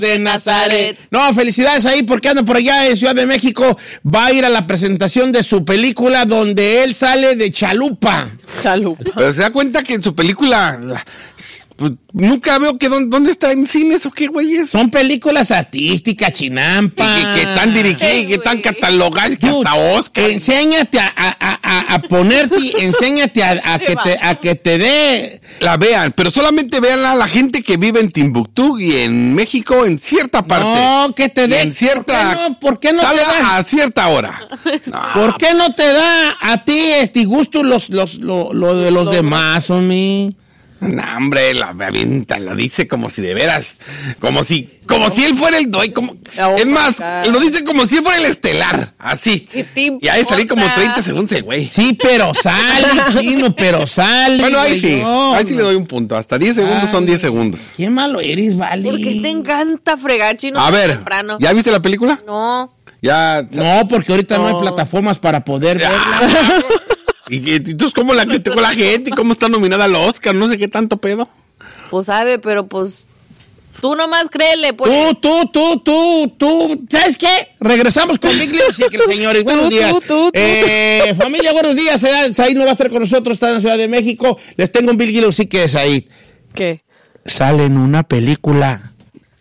de Nazaret. No, felicidades ahí porque anda por allá en Ciudad de México. Va a ir a la presentación de su película donde él sale de chalupa. Pero se da cuenta que en su película pues, nunca veo que dónde está en cines o qué güey es. Son películas artísticas, chinampa. Y que están dirigidas y que están catalogadas que hasta Oscar. Enséñate a ponerte, enséñate a que te dé. La vean, pero solamente veanla a la gente que vive en Timbuktu y en México en cierta parte. No, que te dé. En cierta. ¿Por qué no te da? A cierta hora. No. ¿Por qué no te da a ti gusto lo de los demás, homie? No, hombre, la avienta, lo dice como si de veras, como si él fuera el doy, es más, lo dice como si él fuera el estelar, así. Y ahí salí como 30 segundos el güey. Sí, pero sale, chino, pero sale. Bueno, ahí sí le doy un punto, hasta 10 segundos son 10 segundos. Qué malo eres, vale. Porque te encanta fregar, chino. A ver, temprano. ¿Ya viste la película? No. No, porque ahorita no hay plataformas para poder verla. ¿Y entonces cómo la criticó la gente? ¿Y cómo está nominada al Oscar? No sé qué tanto pedo. Pues sabe, pero pues tú nomás créele, pues. Tú. ¿Sabes qué? Regresamos con Big Little Secret, señores. Buenos días. Familia, buenos días. Said no va a estar con nosotros, está en la Ciudad de México. Les tengo un Big Little Secret, Said. ¿Qué? Sale en una película.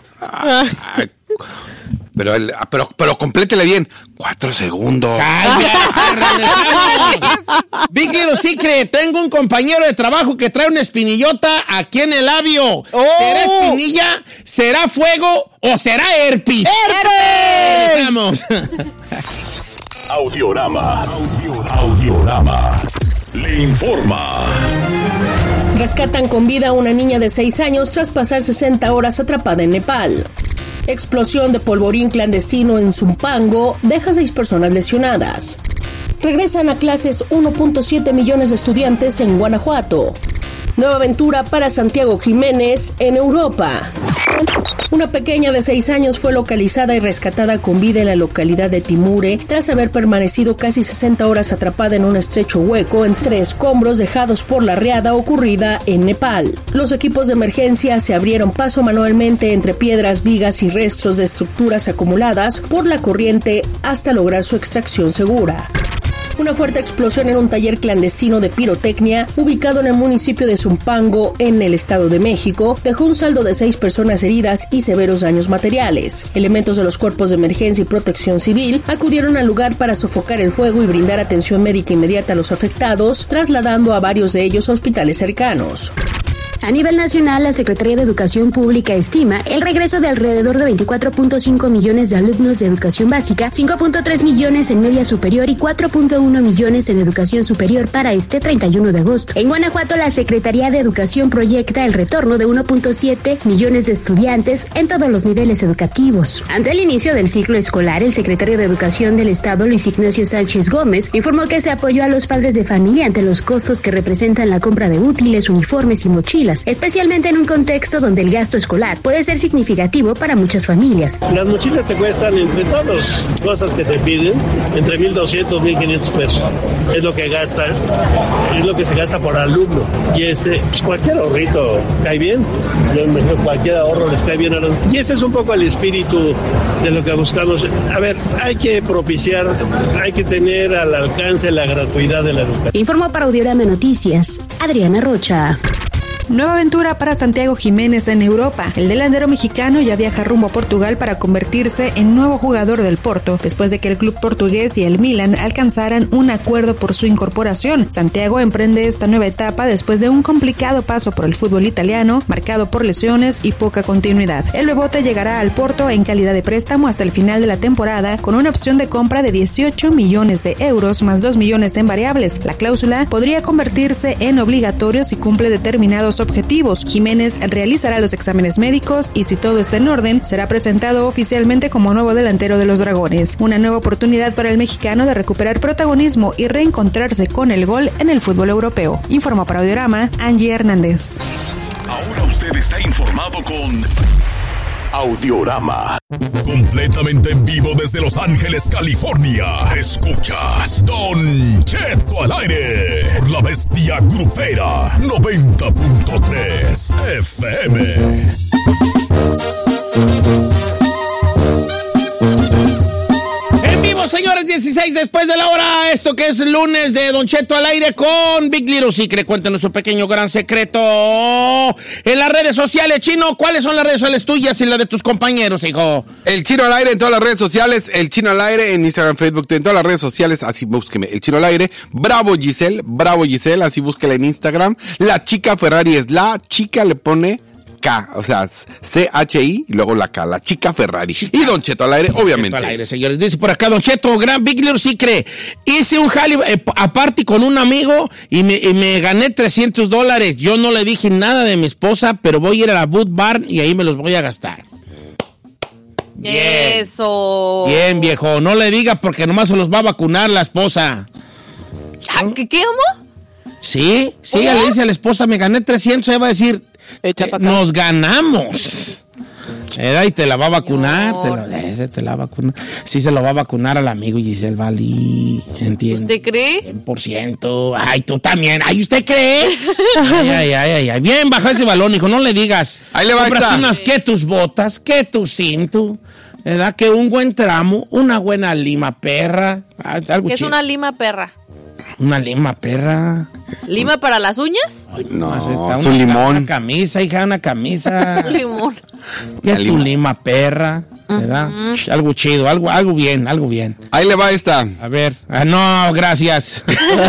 Pero complétele bien. 4 segundos. Big Little Secret, tengo un compañero de trabajo que trae una espinillota aquí en el labio. ¿Será espinilla? ¿Será fuego? ¿O será herpes? ¡Herpes! Audiorama le informa. Rescatan con vida a una niña de 6 años tras pasar 60 horas atrapada en Nepal. Explosión de polvorín clandestino en Zumpango deja 6 personas lesionadas. Regresan a clases 1.7 millones de estudiantes en Guanajuato. Nueva aventura para Santiago Jiménez en Europa. Una pequeña de 6 años fue localizada y rescatada con vida en la localidad de Timure tras haber permanecido casi 60 horas atrapada en un estrecho hueco entre escombros dejados por la riada ocurrida en Nepal. Los equipos de emergencia se abrieron paso manualmente entre piedras, vigas y restos de estructuras acumuladas por la corriente hasta lograr su extracción segura. Una fuerte explosión en un taller clandestino de pirotecnia ubicado en el municipio de Zumpango, en el Estado de México, dejó un saldo de 6 personas heridas y severos daños materiales. Elementos de los cuerpos de emergencia y protección civil acudieron al lugar para sofocar el fuego y brindar atención médica inmediata a los afectados, trasladando a varios de ellos a hospitales cercanos. A nivel nacional, la Secretaría de Educación Pública estima el regreso de alrededor de 24.5 millones de alumnos de educación básica, 5.3 millones en media superior y 4.1 millones en educación superior para este 31 de agosto. En Guanajuato, la Secretaría de Educación proyecta el retorno de 1.7 millones de estudiantes en todos los niveles educativos. Ante el inicio del ciclo escolar, el secretario de Educación del Estado, Luis Ignacio Sánchez Gómez, informó que se apoyó a los padres de familia ante los costos que representan la compra de útiles, uniformes y mochilas, especialmente en un contexto donde el gasto escolar puede ser significativo para muchas familias. Las mochilas te cuestan, entre todas las cosas que te piden, entre 1,200, 1,500 pesos. Es lo que gasta, es lo que se gasta por alumno. Y pues cualquier ahorrito cae bien. Yo me imagino cualquier ahorro les cae bien a los... Y ese es un poco el espíritu de lo que buscamos. A ver, hay que propiciar, hay que tener al alcance la gratuidad de la educación. Informó para Audiorama Noticias, Adriana Rocha. Nueva aventura para Santiago Jiménez en Europa. El delantero mexicano ya viaja rumbo a Portugal para convertirse en nuevo jugador del Porto, después de que el club portugués y el Milan alcanzaran un acuerdo por su incorporación. Santiago emprende esta nueva etapa después de un complicado paso por el fútbol italiano, marcado por lesiones y poca continuidad. El bebote llegará al Porto en calidad de préstamo hasta el final de la temporada, con una opción de compra de 18 millones de euros más 2 millones en variables. La cláusula podría convertirse en obligatorio si cumple determinados objetivos. Jiménez realizará los exámenes médicos y, si todo está en orden, será presentado oficialmente como nuevo delantero de los Dragones. Una nueva oportunidad para el mexicano de recuperar protagonismo y reencontrarse con el gol en el fútbol europeo. Informa para Audiorama, Angie Hernández. Ahora usted está informado con Audiorama. Completamente en vivo desde Los Ángeles, California. Escuchas Don Cheto al aire por La Bestia Grupera 90.3 FM. En vivo, señores, 16 después de la hora. Esto que es el lunes de Don Cheto al aire con Big Little Secret. Cuéntanos su pequeño gran secreto. En las redes sociales, Chino, ¿cuáles son las redes sociales tuyas y las de tus compañeros, hijo? El Chino al aire en todas las redes sociales. El Chino al aire en Instagram, Facebook, en todas las redes sociales. Así búsqueme. El Chino al aire. Bravo Giselle. Así búsquela en Instagram. La Chica Ferrari es la chica, le pone K, o sea, C-H-I y luego la K, la Chica Ferrari. Y Don Cheto al aire, obviamente. Cheto al aire, señores. Dice por acá, Don Cheto, gran Big Little Secret. Hice un jale aparte con un amigo y me gané $300. Yo no le dije nada de mi esposa, pero voy a ir a la Boot Barn y ahí me los voy a gastar. Bien. Eso. Bien, viejo. No le diga porque nomás se los va a vacunar la esposa. ¿Qué, amo? Sí, ella le dice a la esposa, me gané 300, ella va a decir, nos ganamos. Y te la va a vacunar, te la va a vacunar. Sí, se lo va a vacunar al amigo Giselle Valí, ¿entiendes? ¿Usted cree? 100%. Ay, tú también. Ay, ¿usted cree? Ay. Bien, baja ese balón, hijo, no le digas. Ahí le va a estar. Unas que tus botas, que tu cinto, ¿verdad? Que un buen tramo, una buena lima perra. Algo ¿Qué es chido. una lima perra? Una lima perra. ¿Lima para las uñas? Ay, No, es un limón. Una camisa, hija, una camisa. Limón. ¿Qué es tu lima perra? ¿Verdad? Algo chido, algo bien. Ahí le va esta. A ver. No, gracias.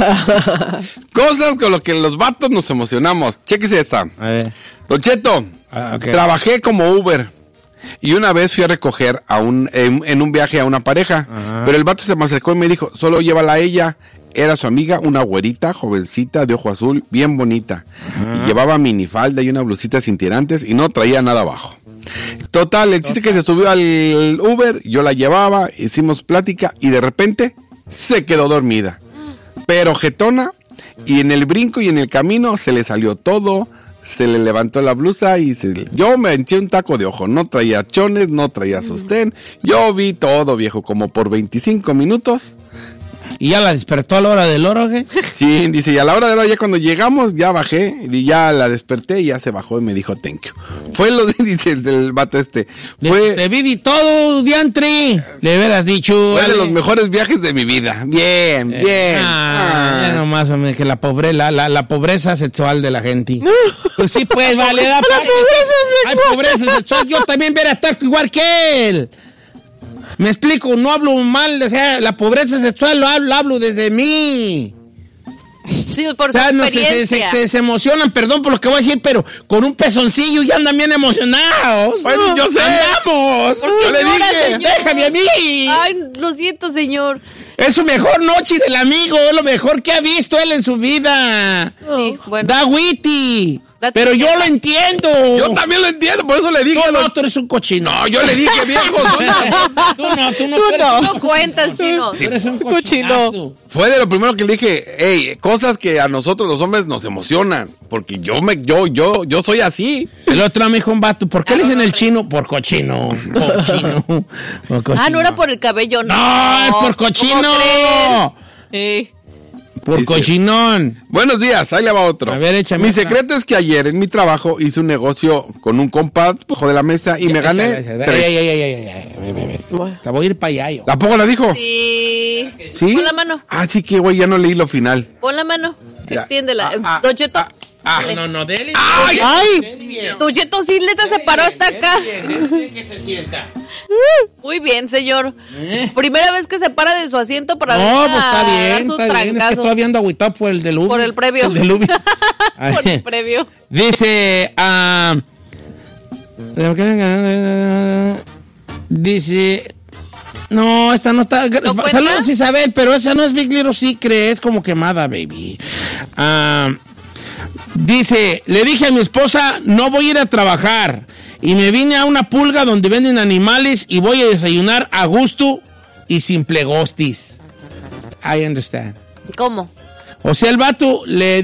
Cosas con lo que los vatos nos emocionamos. Chéquese esta. A ver. Don Cheto, Okay. trabajé como Uber. Y una vez fui a recoger en un viaje a una pareja. Ajá. Pero el vato se me acercó y me dijo, solo llévala a ella. Era su amiga, una güerita, jovencita, de ojo azul, bien bonita. Y llevaba minifalda y una blusita sin tirantes y no traía nada abajo. Total, el chiste que se subió al Uber, yo la llevaba, hicimos plática y de repente se quedó dormida. Pero jetona, y en el brinco y en el camino se le salió todo. Se le levantó la blusa y yo me eché un taco de ojo. No traía chones, no traía sostén. Yo vi todo, viejo, como por 25 minutos. ¿Y ya la despertó a la hora del oro, qué? Sí, dice, y a la hora de la hora, ya cuando llegamos, ya bajé, y ya la desperté, y ya se bajó y me dijo, thank you. Fue lo de, dice el vato fue... Te vi todo, diantri. Le hubieras dicho. Fue de los mejores viajes de mi vida. Bien. Ya nomás, hombre, que la pobreza sexual de la gente. Pues sí, pues, vale, da parte. Hay pobreza sexual. Yo también hubiera estado igual que él. Me explico, no hablo mal, o sea, la pobreza sexual lo hablo desde mí. Sí, por o sea, su no, experiencia. se emocionan, perdón por lo que voy a decir, pero con un pezoncillo ya andan bien emocionados. Bueno, yo sé. ¡Andamos! Yo le dije. Señor. ¡Déjame a mí! Ay, lo siento, señor. Es su mejor noche del amigo, es lo mejor que ha visto él en su vida. Sí, bueno. Da witty. Da Pero yo tristeza. lo entiendo. Yo también lo entiendo, por eso le dije. Tú eres un cochino. No, yo le dije, viejo. Tú No cuentas, Chino. Tú eres un cochinazo. Fue de lo primero que le dije, hey, cosas que a nosotros los hombres nos emocionan, porque yo soy así. El otro me dijo un vato, ¿por qué le dicen el chino? Por cochino. Por cochino. Ah, no era por el cabello, no. No, es por cochino. ¿Cómo crees? Por cochinón. Buenos días, ahí le va otro. A ver, échame Mi otra. secreto es que ayer en mi trabajo hice un negocio con un compa bajo de la mesa y me gané. Te voy a ir para allá yo. ¿Tampoco la dijo? Sí. ¿Sí? Pon la mano. Ah, sí que güey, ya no leí lo final. Pon la mano. Ya. Extiéndela. Don Cheto. Dale. No, dele. ¡Ay! Don Cheto, sí, neta se paró hasta acá. Que se sienta. Muy bien, señor. Primera vez que se para de su asiento para No, venir pues está a bien, dar su está bien. Es que trancazo. todavía ando agüitado por el del Ubi. Por el previo. El del Ubi. Por el previo. Dice, no, esta no está. ¿No cuenta? Saludos, Isabel, pero esa no es Big Little Secret, es como quemada, baby. Dice, le dije a mi esposa, no voy a ir a trabajar. Y me vine a una pulga donde venden animales y voy a desayunar a gusto y sin plegostis. I understand. ¿Cómo? O sea, el vato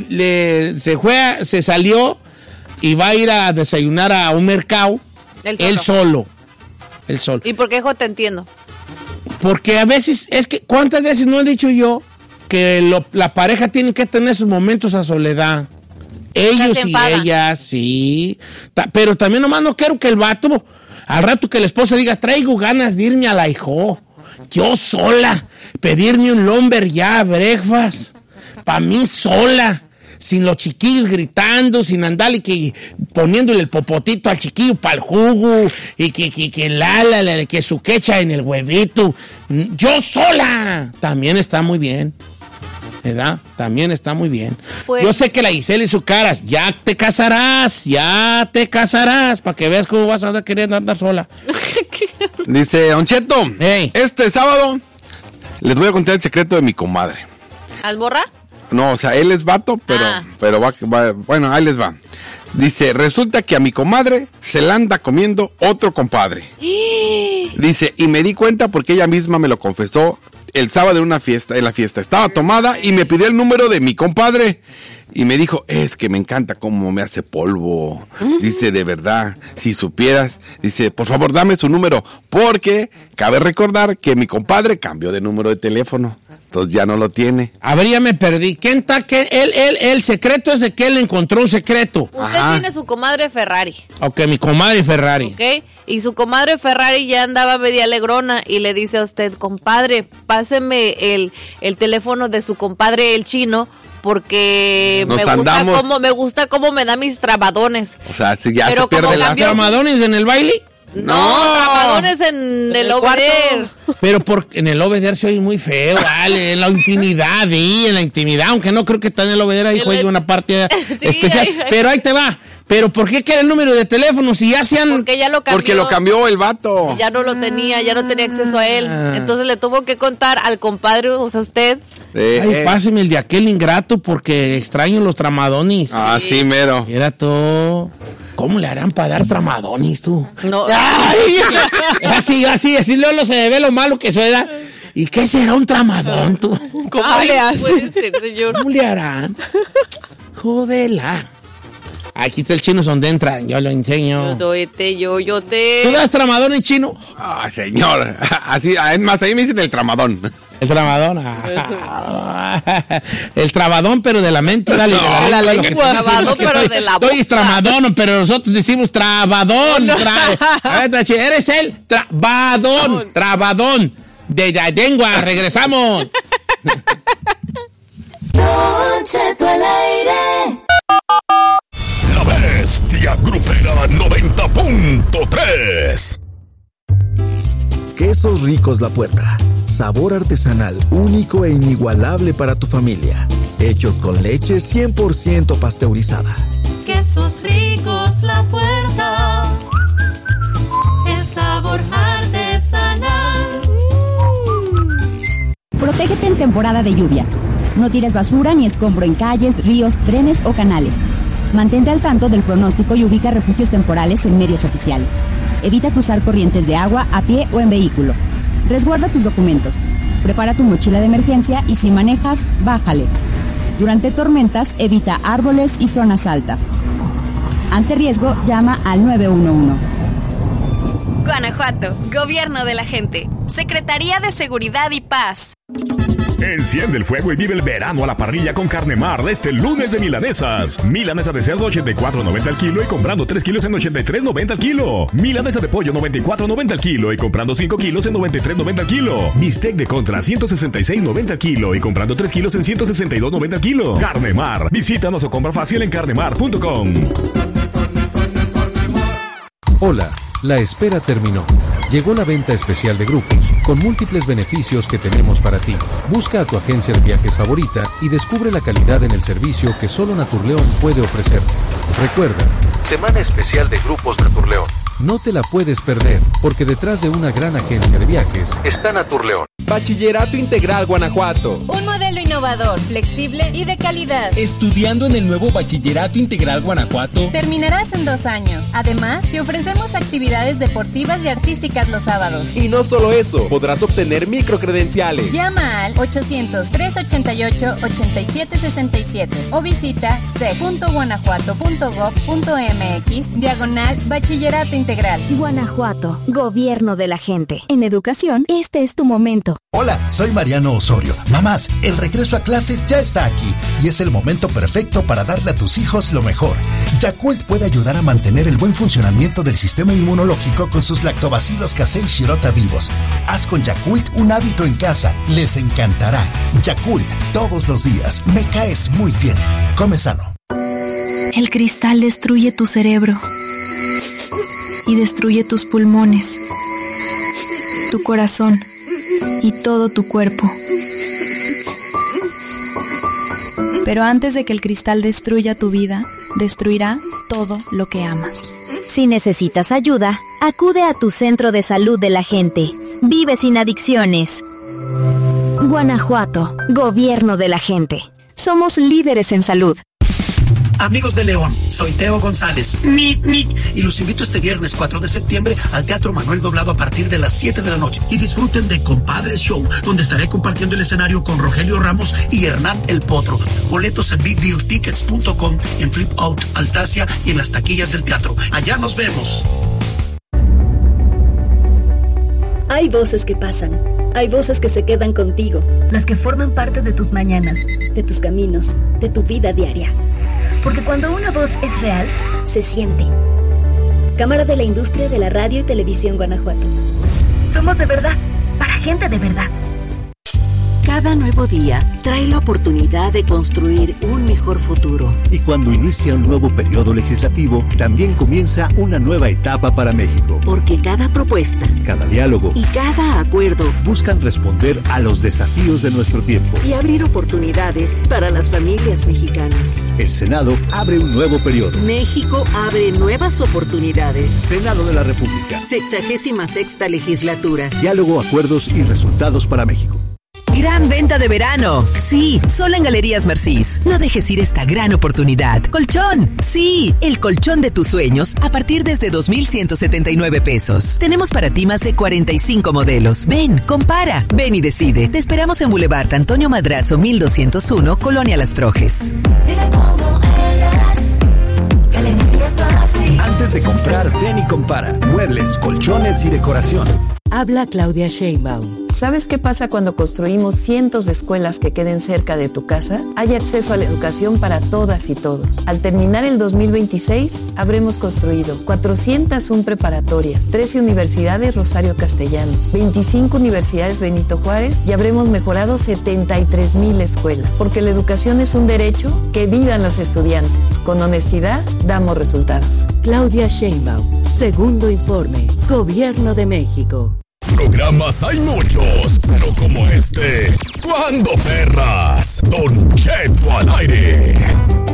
se salió y va a ir a desayunar a un mercado. Él solo. ¿Y por qué, hijo, te entiendo? Porque a veces, es que, ¿cuántas veces no he dicho yo que la pareja tiene que tener sus momentos a soledad? Ellos y ellas, sí. Pero también nomás no quiero que el vato Al rato que la esposa diga, traigo ganas de irme a la hijo, yo sola, pedirme un lumberjack breakfast, para mí sola, sin los chiquillos gritando, sin andarle poniéndole el popotito al chiquillo para el jugo, y que su quecha en el huevito, yo sola, también está muy bien. ¿Verdad? También está muy bien. Pues, yo sé que la Gisela y su caras, ya te casarás, para que veas cómo vas a querer andar sola. Dice, Don Cheto, hey. Este sábado les voy a contar el secreto de mi comadre. ¿Alborra? No, o sea, él es vato, pero va, bueno, ahí les va. Dice, resulta que a mi comadre se la anda comiendo otro compadre. Dice, y me di cuenta porque ella misma me lo confesó el sábado en la fiesta. Estaba tomada y me pidió el número de mi compadre. Y me dijo, es que me encanta cómo me hace polvo. Dice, de verdad, si supieras. Dice, por favor, dame su número. Porque cabe recordar que mi compadre cambió de número de teléfono. Entonces ya no lo tiene. A ver, ya me perdí. ¿Quién está? El secreto es de que él encontró un secreto. Usted tiene su comadre Ferrari. Ok, mi comadre Ferrari. Ok. Y su comadre Ferrari ya andaba media alegrona y le dice a usted, compadre, páseme el teléfono de su compadre el chino porque me gusta cómo me da mis trabadones. O sea, si ya se pierde ¿Las tramadones en el baile? No, tramadones en el obeder. Pero en el obeder se oye muy feo, vale, en la intimidad, aunque no creo que está en el obeder ahí juegue una parte especial. Pero ahí te va. ¿Pero por qué quiere el número de teléfono si ya sean...? Porque ya lo cambió. Porque lo cambió el vato. Ya no lo tenía, ya no tenía acceso a él. Entonces le tuvo que contar al compadre, o sea, usted. Páseme el de aquel ingrato porque extraño los tramadonis. Sí, mero. Era todo... ¿Cómo le harán para dar tramadonis, tú? No. Ay, así luego se ve lo malo que suena. ¿Y qué será un tramadón, tú? ¿Cómo le hacen? Puede ser, señor. ¿Cómo le harán? Jodela. Aquí está el chino donde entra, yo lo enseño. Yo te. ¿Tú das tramadón en chino? Señor. Así, es más, ahí me dicen el tramadón. El tramadón. El trabadón, pero de la mente. Dale, de la lengua. Trabadón, pero de la boca. Estoy tramadón, pero nosotros decimos trabadón. Eres el trabadón. De la lengua, regresamos. Don Cheto al aire. La Bestia Grupera 90.3. Quesos Ricos La Puerta. Sabor artesanal único e inigualable para tu familia. Hechos con leche 100% pasteurizada. Quesos Ricos La Puerta. El sabor artesanal. Protégete en temporada de lluvias. No tires basura ni escombro en calles, ríos, trenes o canales. Mantente al tanto del pronóstico y ubica refugios temporales en medios oficiales. Evita cruzar corrientes de agua a pie o en vehículo. Resguarda tus documentos. Prepara tu mochila de emergencia y si manejas, bájale. Durante tormentas, evita árboles y zonas altas. Ante riesgo, llama al 911. Guanajuato, Gobierno de la Gente, Secretaría de Seguridad y Paz. Enciende el fuego y vive el verano a la parrilla con Carnemar de este lunes de milanesas. Milanesa de cerdo 84.90 al kilo y comprando 3 kilos en 83.90 al kilo. Milanesa de pollo 94.90 al kilo y comprando 5 kilos en 93.90 al kilo. Bistec de contra 166.90 al kilo y comprando 3 kilos en 162.90 al kilo. Carnemar, visítanos o compra fácil en carnemar.com. Hola, la espera terminó. Llegó la venta especial de grupos, con múltiples beneficios que tenemos para ti. Busca a tu agencia de viajes favorita y descubre la calidad en el servicio que solo Naturleón puede ofrecerte. Recuerda, Semana Especial de Grupos Naturleón. No te la puedes perder, porque detrás de una gran agencia de viajes está Naturleón. Bachillerato Integral Guanajuato. Un modelo innovador, flexible y de calidad. Estudiando en el nuevo Bachillerato Integral Guanajuato. Terminarás en 2 años. Además, te ofrecemos actividades deportivas y artísticas los sábados. Y no solo eso, podrás obtener microcredenciales. Llama al 800-388-8767 o visita c.guanajuato.gov.mx/Bachillerato integral. Guanajuato, gobierno de la gente. En educación, este es tu momento. Hola, soy Mariano Osorio. Mamás, el regreso a clases ya está aquí y es el momento perfecto para darle a tus hijos lo mejor. Yakult puede ayudar a mantener el buen funcionamiento del sistema inmunológico con sus lactobacilos casei shirota vivos. Haz con Yakult un hábito en casa. Les encantará. Yakult, todos los días. Me caes muy bien. Come sano. El cristal destruye tu cerebro y destruye tus pulmones, tu corazón y todo tu cuerpo. Pero antes de que el cristal destruya tu vida, destruirá todo lo que amas. Si necesitas ayuda, acude a tu centro de salud de la gente. Vive sin adicciones. Guanajuato, gobierno de la gente. Somos líderes en salud. Amigos de León, soy Teo González, y los invito este viernes 4 de septiembre al Teatro Manuel Doblado a partir de las 7 de la noche. Y disfruten de Compadres Show, donde estaré compartiendo el escenario con Rogelio Ramos y Hernán El Potro. Boletos en bigdealtickets.com, en Flip Out, Altasia y en las taquillas del teatro. Allá nos vemos. Hay voces que pasan, hay voces que se quedan contigo, las que forman parte de tus mañanas, de tus caminos, de tu vida diaria. Porque cuando una voz es real, se siente. Cámara de la Industria de la Radio y Televisión Guanajuato. Somos de verdad, para gente de verdad. Cada nuevo día trae la oportunidad de construir un mejor futuro. Y cuando inicia un nuevo periodo legislativo, también comienza una nueva etapa para México. Porque cada propuesta, cada diálogo y cada acuerdo buscan responder a los desafíos de nuestro tiempo y abrir oportunidades para las familias mexicanas. El Senado abre un nuevo periodo. México abre nuevas oportunidades. Senado de la República. 66ª legislatura. Diálogo, acuerdos y resultados para México. Gran venta de verano. Sí, solo en Galerías Mercís. No dejes ir esta gran oportunidad. Colchón. Sí, el colchón de tus sueños a partir desde 2,179 pesos. Tenemos para ti más de 45 modelos. Ven, compara, ven y decide. Te esperamos en Boulevard Antonio Madrazo 1201, Colonia Las Trojes. Antes de comprar, ven y compara. Muebles, colchones y decoración. Habla Claudia Sheinbaum. ¿Sabes qué pasa cuando construimos cientos de escuelas que queden cerca de tu casa? Hay acceso a la educación para todas y todos. Al terminar el 2026, habremos construido 401 preparatorias, 13 universidades Rosario Castellanos, 25 universidades Benito Juárez y habremos mejorado 73,000 escuelas. Porque la educación es un derecho, que vivan los estudiantes. Con honestidad, damos resultados. Claudia Sheinbaum, segundo informe, Gobierno de México. Programas hay muchos, pero como este, ¿cuándo perras? Don Cheto al aire.